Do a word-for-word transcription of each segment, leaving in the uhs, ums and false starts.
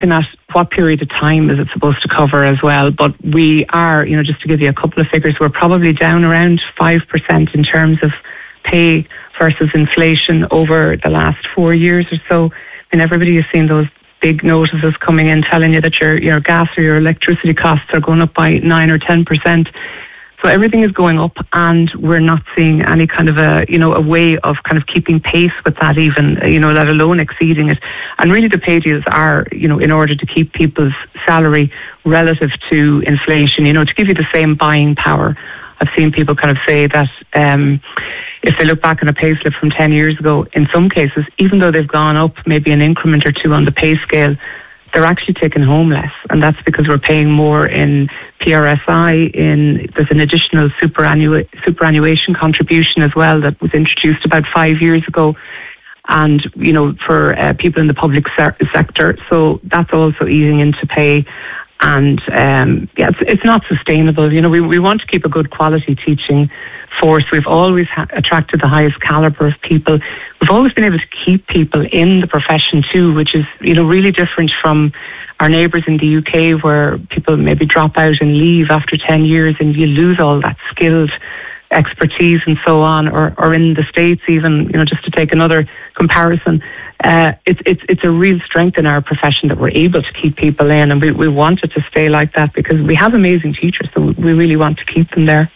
looking at what period of time is it supposed to cover as well. But we are, you know, just to give you a couple of figures, we're probably down around five percent in terms of pay versus inflation over the last four years or so. And everybody has seen those big notices coming in telling you that your your gas or your electricity costs are going up by nine or ten percent. So everything is going up, and we're not seeing any kind of a, you know, a way of kind of keeping pace with that, even, you know, let alone exceeding it. And really the pay deals are, you know, in order to keep people's salary relative to inflation, you know, to give you the same buying power. I've seen people kind of say that um, if they look back on a pay slip from ten years ago, in some cases, even though they've gone up maybe an increment or two on the pay scale, they're actually taking home less. And that's because we're paying more in P R S I, in there's an additional superannua- superannuation contribution as well that was introduced about five years ago. And, you know, for uh, people in the public se- sector. So that's also easing into pay. And um, yeah, it's, it's not sustainable. You know, we, we want to keep a good quality teaching force. We've always ha- attracted the highest caliber of people. We've always been able to keep people in the profession too, which is, you know, really different from our neighbours in the U K, where people maybe drop out and leave after ten years and you lose all that skilled expertise and so on, or, or in the States even, you know, just to take another comparison. Uh, it's it's it's a real strength in our profession that we're able to keep people in, and we, we want it to stay like that because we have amazing teachers, so we really want to keep them there.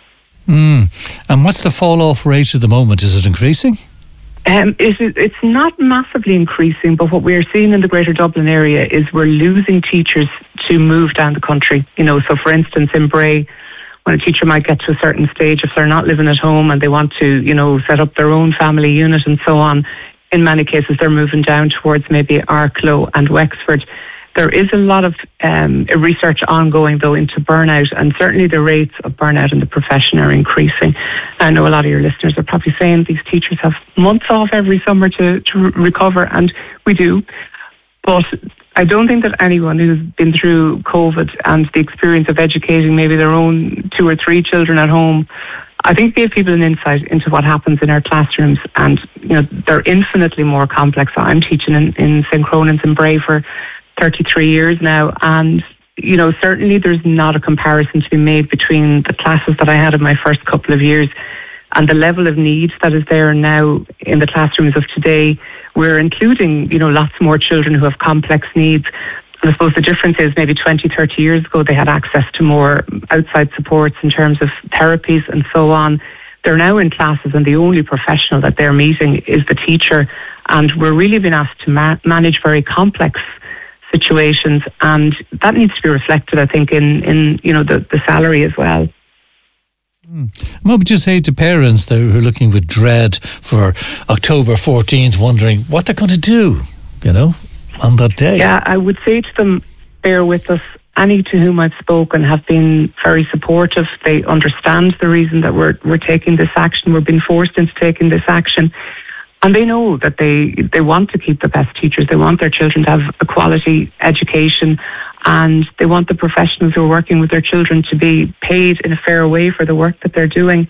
Mm. And what's the fall-off rate at the moment? Is it increasing? Um, it, it's not massively increasing, but what we're seeing in the Greater Dublin area is we're losing teachers to move down the country. You know, so for instance, in Bray, when a teacher might get to a certain stage, if they're not living at home and they want to, you know, set up their own family unit and so on, in many cases they're moving down towards maybe Arklow and Wexford. There is a lot of um, research ongoing, though, into burnout, and certainly the rates of burnout in the profession are increasing. I know a lot of your listeners are probably saying these teachers have months off every summer to, to re- recover, and we do. But I don't think that anyone who's been through COVID and the experience of educating maybe their own two or three children at home, I think gave people an insight into what happens in our classrooms, and you know they're infinitely more complex. I'm teaching in, in Saint Cronan's in Bray for thirty-three years now, and you know certainly there's not a comparison to be made between the classes that I had in my first couple of years and the level of need that is there now in the classrooms of today. We're including, you know, lots more children who have complex needs. And I suppose the difference is maybe twenty, thirty years ago they had access to more outside supports in terms of therapies and so on. They're now in classes and the only professional that they're meeting is the teacher. And we're really being asked to ma- manage very complex situations, and that needs to be reflected, I think, in, in you know, the, the salary as well. What would you say to parents that who are looking with dread for October fourteenth, wondering what they're going to do, you know, on that day? Yeah, I would say to them, bear with us. Any to whom I've spoken have been very supportive. They understand the reason that we're we're taking this action. We're being forced into taking this action. And they know that they, they want to keep the best teachers. They want their children to have a quality education, and they want the professionals who are working with their children to be paid in a fair way for the work that they're doing.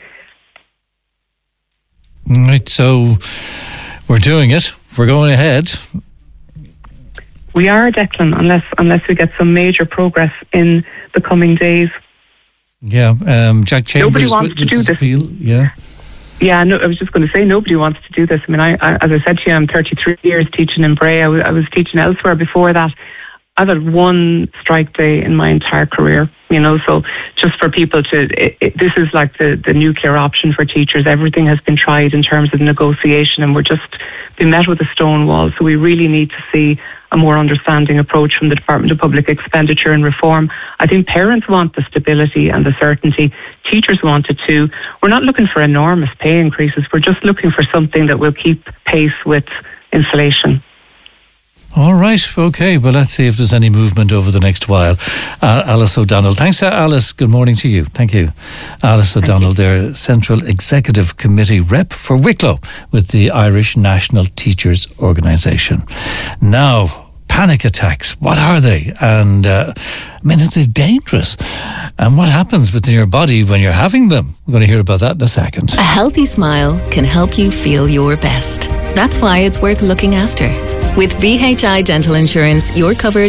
Right, so we're doing it. We're going ahead. We are, Declan, unless unless we get some major progress in the coming days. Yeah, um, Jack Chambers. Nobody wants to do this. Appeal. Yeah. Yeah, no, I was just going to say nobody wants to do this. I mean, I, I, as I said to you, I'm thirty-three years teaching in Bray. I, w- I was teaching elsewhere before that. I've had one strike day in my entire career, you know, so just for people to, it, it, this is like the, the nuclear option for teachers. Everything has been tried in terms of negotiation, and we're just being met with a stone wall. So we really need to see a more understanding approach from the Department of Public Expenditure and Reform. I think parents want the stability and the certainty. Teachers want it too. We're not looking for enormous pay increases. We're just looking for something that will keep pace with inflation. All right, okay. Well, let's see if there's any movement over the next while. Uh, Alice O'Donnell. Thanks, uh, Alice. Good morning to you. Thank you. Alice O'Donnell, their Central Executive Committee rep for Wicklow with the Irish National Teachers Organisation. Now, panic attacks, what are they? And, uh, I mean, is it dangerous? And what happens within your body when you're having them? We're going to hear about that in a second. A healthy smile can help you feel your best. That's why it's worth looking after. With V H I Dental Insurance, you're covered